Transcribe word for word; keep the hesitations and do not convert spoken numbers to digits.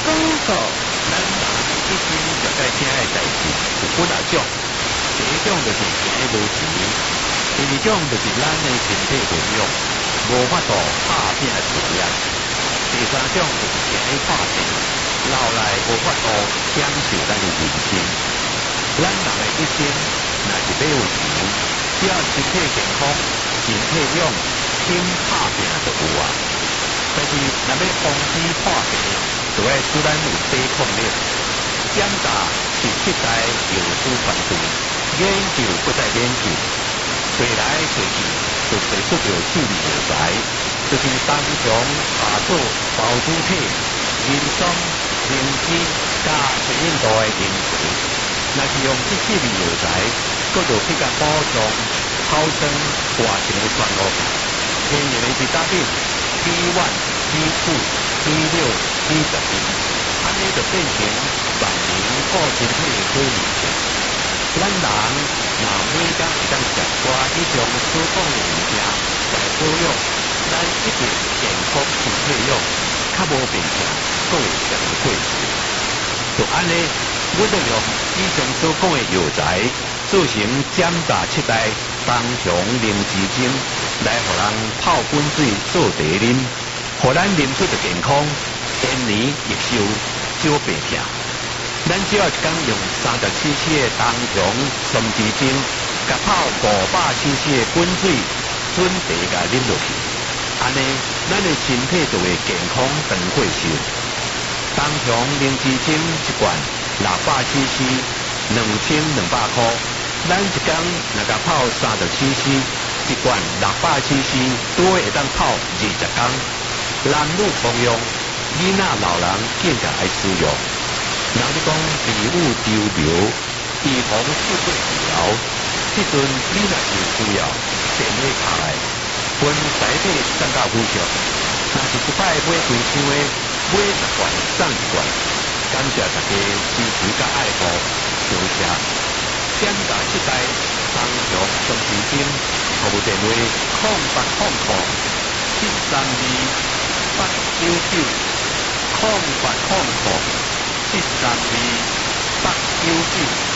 广告。 咱人一生上该惊的代志有几啊种，第一种就是钱无钱，第二种就是咱的身体不用，无法度拍拼事业，第三种就是钱破病，老来无法度享受咱的人生。咱人的一生若是要有钱，只要身体健康、身体勇，肯拍拼就有啊。但是若要防止破病，就要使咱有抵抗力。检查是七代药师团队，研究不再研究，找来找去就找出着趣味药材，就是当中把做包子体、人参、灵芝加水印度的因子。若是用这趣味药材，搁就去甲补充泡生活性的全路，天然的维他命 B 一、B 二、B 六、B 十二，安尼就变成万能顾身体的好物件。咱人若每工会当食寡以上所讲的物件来保养，咱一定健康身体用，较无病痛，搁会长过寿。就安尼，我就用以上所讲的药材做成检查七代当雄灵芝精，来互人泡滚水做茶啉，互咱啉出就健康，延年益寿，少病痛。咱只要一工用三十七 C 的当雄松枝精，甲泡五百 C C 的滚水，准茶甲啉落去，安尼咱的身体就会健康长过寿。当雄灵芝精一罐六百 C C， 两千两百块。咱一工若甲泡三十七 C， 一罐六百 C C， 多会当泡二十工。男女通用，囡仔老人更加爱使用。人哋讲皮肤丢流，预防富贵治疗，这阵你若是有需要，电话打来，分台北上到府上。若是一摆买规箱的，买十罐送一罐。感谢大家支持甲爱护，谢谢。检查七代当雄松枝精，服务电话空八空空七三二八九九空八空空七三二八九九。